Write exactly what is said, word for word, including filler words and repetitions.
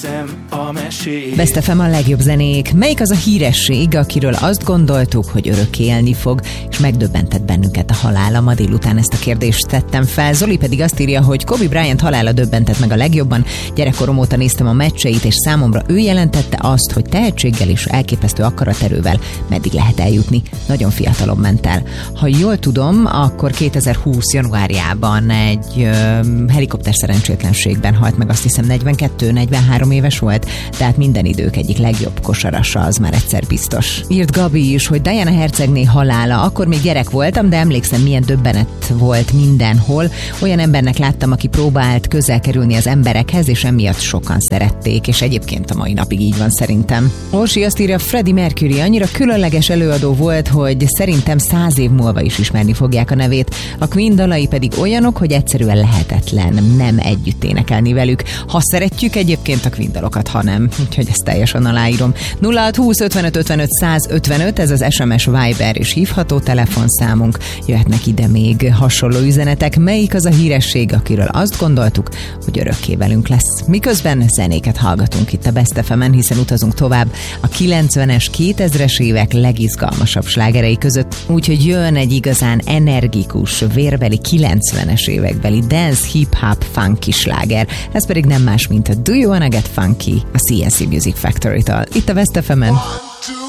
Best ef em a legjobb zenék. Melyik az a híresség, akiről azt gondoltuk, hogy örökké élni fog, és megdöbbentett bennünket a halála? Ma délután ezt a kérdést tettem fel. Zoli pedig azt írja, hogy Kobe Bryant halála döbbentett meg a legjobban. Gyerekkorom óta néztem a meccseit, és számomra ő jelentette azt, hogy tehetséggel és elképesztő akaraterővel meddig lehet eljutni. Nagyon fiatalon ment el. Ha jól tudom, akkor kétezer-húsz januárjában egy ö, helikopter szerencsétlenségben halt meg, azt hiszem negyvenkettő-negyvenhárom éves volt, tehát minden idők egyik legjobb kosarasa, az már egyszer biztos. Írt Gabi is, hogy Diana hercegné halála, akkor még gyerek voltam, de emlékszem, milyen döbbenet volt mindenhol. Olyan embernek láttam, aki próbált közel kerülni az emberekhez, és emiatt sokan szerették, és egyébként a mai napig így van szerintem. Orsi azt írja, Freddie Mercury annyira különleges előadó volt, hogy szerintem száz év múlva is ismerni fogják a nevét. A Queen dalai pedig olyanok, hogy egyszerűen lehetetlen nem együtt énekelni velük. Ha szeretjük egyébként a Queen dalokat, ha nem, úgyhogy ezt teljesen aláírom. nulla hat húsz ötvenöt ötvenöt száz ötvenöt, ez az es em es, Viber és hívható telefonszámunk. Jöhetnek ide még hasonló üzenetek. Melyik az a híresség, akiről azt gondoltuk, hogy örökké velünk lesz? Miközben zenéket hallgatunk itt a Best ef emen, hiszen utazunk tovább a kilencvenes, kétezres évek legizgalmasabb slágerei között, úgyhogy jön egy igazán energikus, vérbeli kilencvenes évekbeli dance, hip-hop, funky sláger. Ez pedig nem más, mint a Do You Wanna Get Funky, a cé en cé Music Factory-tól. Itt a Best ef emen.